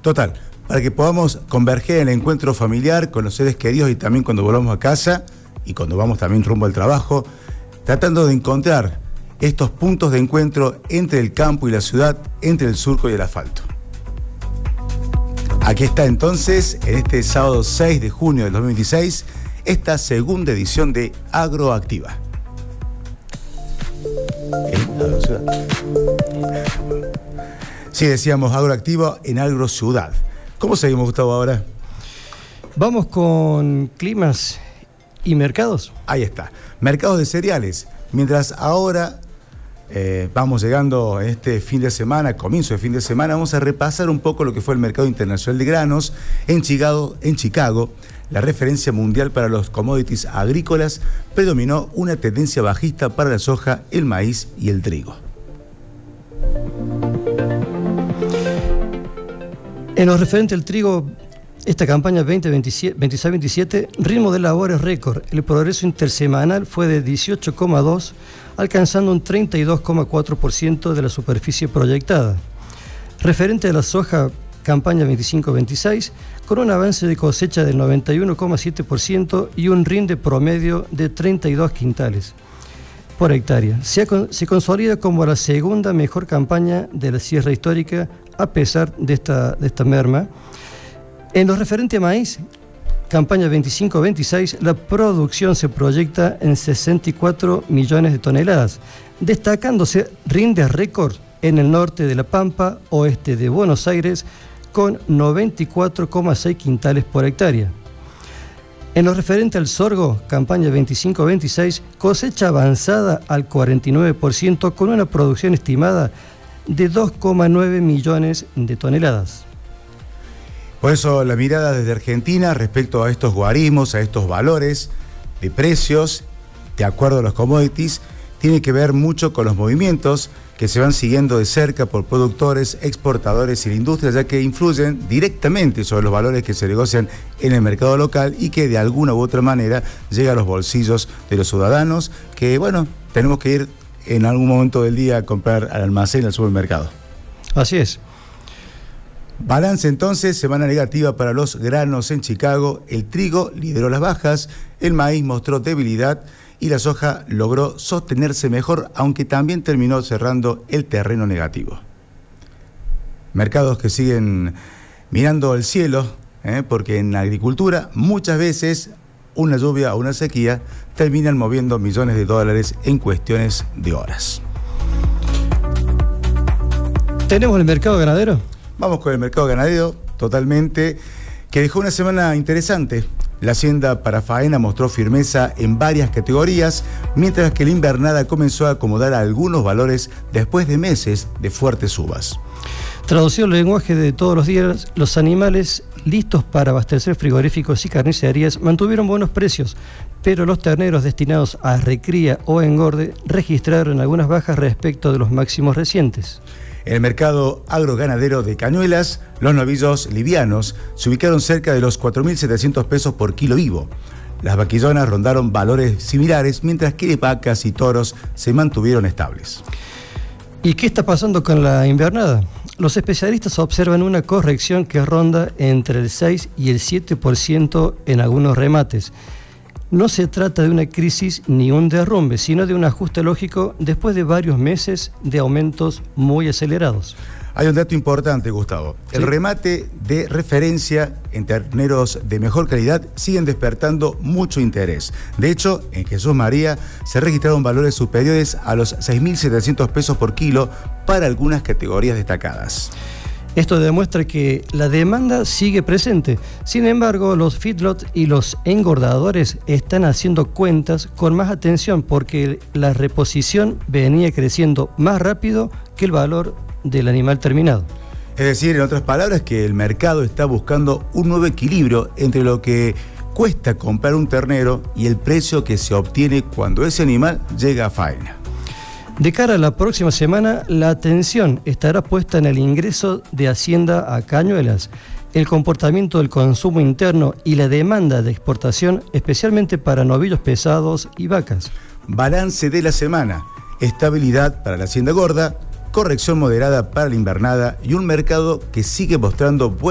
Total, para que podamos converger en el encuentro familiar con los seres queridos y también cuando volvamos a casa y cuando vamos también rumbo al trabajo, tratando de encontrar estos puntos de encuentro entre el campo y la ciudad, entre el surco y el asfalto. Aquí está entonces, en este sábado 6 de junio del 2026, esta segunda edición de Agroactiva. Sí, decíamos Agroactiva en Agrociudad. ¿Cómo seguimos, Gustavo, ahora? Vamos con climas y mercados. Ahí está, mercados de cereales. Mientras ahora vamos llegando este fin de semana, comienzo de fin de semana, vamos a repasar un poco lo que fue el mercado internacional de granos en Chicago. La referencia mundial para los commodities agrícolas predominó una tendencia bajista para la soja, el maíz y el trigo. En lo referente al trigo, esta campaña 26-27, ritmo de labores récord. El progreso intersemanal fue de 18,2, alcanzando un 32,4% de la superficie proyectada. Referente a la soja, campaña 25-26, con un avance de cosecha del 91,7% y un rinde promedio de 32 quintales por hectárea. Se consolida como la segunda mejor campaña de la sierra histórica, a pesar de esta merma. En lo referente a maíz, campaña 25-26, la producción se proyecta en 64 millones de toneladas, destacándose rindes récord en el norte de La Pampa, oeste de Buenos Aires, con 94,6 quintales por hectárea. En lo referente al sorgo, campaña 25-26, cosecha avanzada al 49%, con una producción estimada de 2,9 millones de toneladas. Por eso la mirada desde Argentina respecto a estos guarismos, a estos valores de precios, de acuerdo a los commodities, tiene que ver mucho con los movimientos que se van siguiendo de cerca por productores, exportadores y la industria, ya que influyen directamente sobre los valores que se negocian en el mercado local y que de alguna u otra manera llega a los bolsillos de los ciudadanos, que bueno, tenemos que ir en algún momento del día a comprar al almacén, al supermercado. Así es. Balance entonces, semana negativa para los granos en Chicago. El trigo lideró las bajas, el maíz mostró debilidad y la soja logró sostenerse mejor, aunque también terminó cerrando el terreno negativo. Mercados que siguen mirando al cielo, porque en la agricultura muchas veces una lluvia o una sequía terminan moviendo millones de dólares en cuestiones de horas. ¿Tenemos el mercado ganadero? Vamos con el mercado ganadero, totalmente, que dejó una semana interesante. La hacienda para faena mostró firmeza en varias categorías, mientras que la invernada comenzó a acomodar algunos valores después de meses de fuertes subas. Traducido al lenguaje de todos los días, los animales listos para abastecer frigoríficos y carnicerías mantuvieron buenos precios, pero los terneros destinados a recría o engorde registraron algunas bajas respecto de los máximos recientes. En el mercado agroganadero de Cañuelas, los novillos livianos se ubicaron cerca de los 4.700 pesos por kilo vivo. Las vaquillonas rondaron valores similares, mientras que vacas y toros se mantuvieron estables. ¿Y qué está pasando con la invernada? Los especialistas observan una corrección que ronda entre el 6 y el 7% en algunos remates. No se trata de una crisis ni un derrumbe, sino de un ajuste lógico después de varios meses de aumentos muy acelerados. Hay un dato importante, Gustavo. ¿Sí? El remate de referencia en terneros de mejor calidad siguen despertando mucho interés. De hecho, en Jesús María se registraron valores superiores a los 6.700 pesos por kilo para algunas categorías destacadas. Esto demuestra que la demanda sigue presente. Sin embargo, los feedlots y los engordadores están haciendo cuentas con más atención porque la reposición venía creciendo más rápido que el valor del animal terminado. Es decir, en otras palabras, que el mercado está buscando un nuevo equilibrio entre lo que cuesta comprar un ternero y el precio que se obtiene cuando ese animal llega a faena. De cara a la próxima semana, la atención estará puesta en el ingreso de Hacienda a Cañuelas, el comportamiento del consumo interno y la demanda de exportación, especialmente para novillos pesados y vacas. Balance de la semana: estabilidad para la hacienda gorda, corrección moderada para la invernada y un mercado que sigue mostrando